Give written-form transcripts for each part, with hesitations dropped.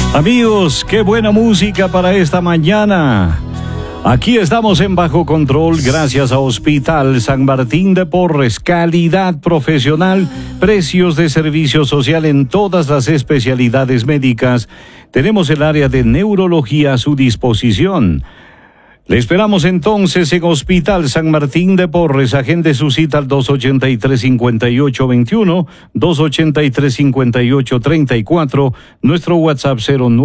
Amigos, qué buena música para esta mañana. Aquí estamos en Bajo Control gracias a Hospital San Martín de Porres. Calidad profesional, precios de servicio social en todas las especialidades médicas. Tenemos el área de neurología a su disposición. Le esperamos entonces en Hospital San Martín de Porres. Agende su cita al 283-5821, 283-5834, nuestro WhatsApp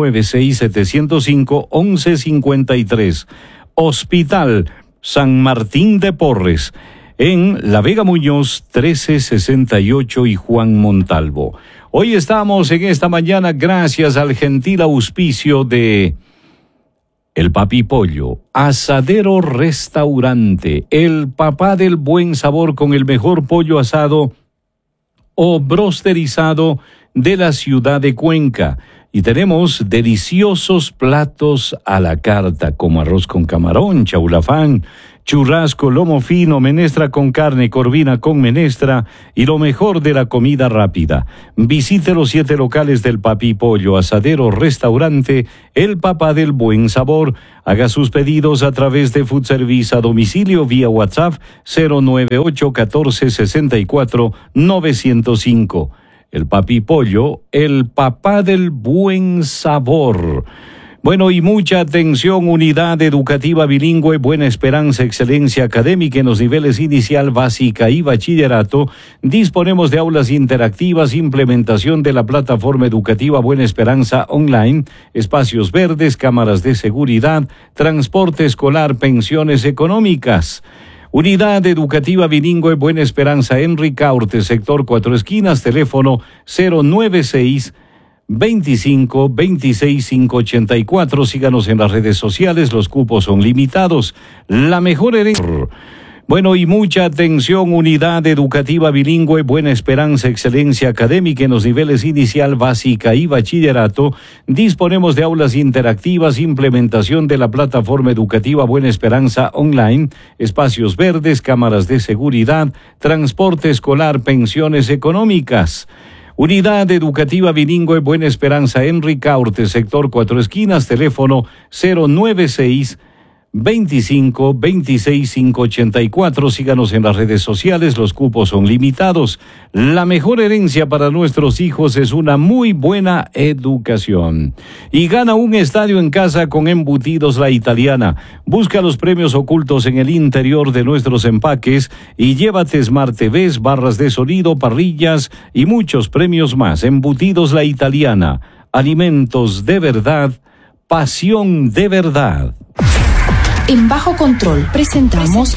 096-705-1153. Hospital San Martín de Porres, en La Vega Muñoz 1368 y Juan Montalvo. Hoy estamos en esta mañana gracias al gentil auspicio de El Papi Pollo, Asadero Restaurante, el papá del buen sabor con el mejor pollo asado o brosterizado de la ciudad de Cuenca. Y tenemos deliciosos platos a la carta, como arroz con camarón, chaulafán, churrasco, lomo fino, menestra con carne, corvina con menestra y lo mejor de la comida rápida. Visite los 7 locales del Papi Pollo, Asadero Restaurante, el papá del buen sabor. Haga sus pedidos a través de Food Service a domicilio vía WhatsApp 098 14 64 905. El Papi Pollo, el papá del buen sabor. Bueno, y mucha atención, unidad educativa bilingüe, Buena Esperanza, excelencia académica en los niveles inicial, básica y bachillerato. Disponemos de aulas interactivas, implementación de la plataforma educativa Buena Esperanza online, espacios verdes, cámaras de seguridad, transporte escolar, pensiones económicas. Unidad Educativa Bilingüe Buena Esperanza, Henry Caurte, sector 4 Esquinas, teléfono 096-25-26-584. Síganos en las redes sociales, los cupos son limitados. La mejor herencia. Bueno, y mucha atención, unidad educativa bilingüe, Buena Esperanza, excelencia académica en los niveles inicial, básica y bachillerato. Disponemos de aulas interactivas, implementación de la plataforma educativa Buena Esperanza online, espacios verdes, cámaras de seguridad, transporte escolar, pensiones económicas. Unidad educativa bilingüe Buena Esperanza, Henry Caurte, sector 4 Esquinas, teléfono 096-25-26-584. Síganos en las redes sociales, los cupos son limitados. La mejor herencia para nuestros hijos es una muy buena educación. Y gana un estadio en casa con Embutidos La Italiana. Busca los premios ocultos en el interior de nuestros empaques y llévate Smart TVs, barras de sonido, parrillas y muchos premios más. Embutidos La Italiana. Alimentos de verdad, pasión de verdad. En Bajo Control presentamos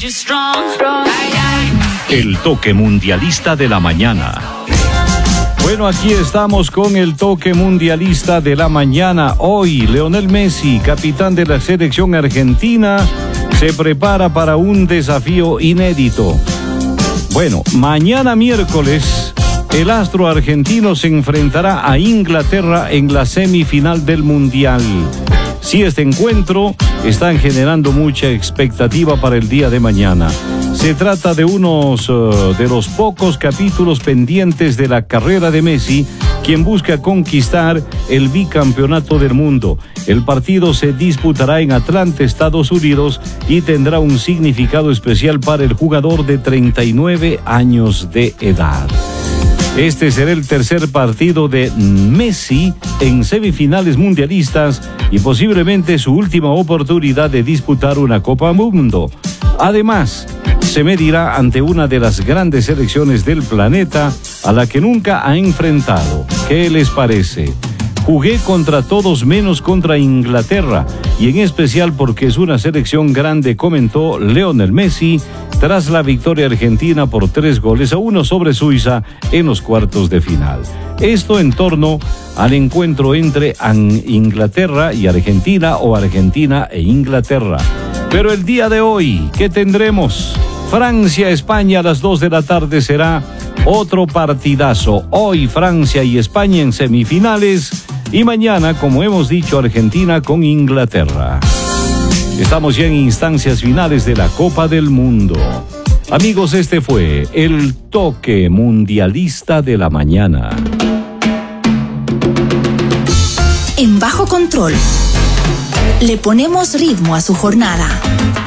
El toque mundialista de la mañana. Bueno, aquí estamos con el toque mundialista de la mañana. Hoy, Lionel Messi, capitán de la selección argentina, se prepara para un desafío inédito. Bueno, mañana miércoles, el astro argentino se enfrentará a Inglaterra en la semifinal del Mundial. Sí, este encuentro está generando mucha expectativa para el día de mañana. Se trata de unos de los pocos capítulos pendientes de la carrera de Messi, quien busca conquistar el bicampeonato del mundo. El partido se disputará en Atlanta, Estados Unidos, y tendrá un significado especial para el jugador de 39 años de edad. Este será el tercer partido de Messi en semifinales mundialistas y posiblemente su última oportunidad de disputar una Copa Mundo. Además, se medirá ante una de las grandes selecciones del planeta a la que nunca ha enfrentado. ¿Qué les parece? Jugué contra todos menos contra Inglaterra, y en especial porque es una selección grande, comentó Lionel Messi tras la victoria argentina por 3-1 sobre Suiza en los cuartos de final. Esto en torno al encuentro entre Inglaterra y Argentina o Argentina e Inglaterra. Pero el día de hoy, ¿qué tendremos? Francia-España a las 2 de la tarde será otro partidazo. Hoy Francia y España en semifinales. Y mañana, como hemos dicho, Argentina con Inglaterra. Estamos ya en instancias finales de la Copa del Mundo. Amigos, este fue el toque mundialista de la mañana. En Bajo Control, le ponemos ritmo a su jornada.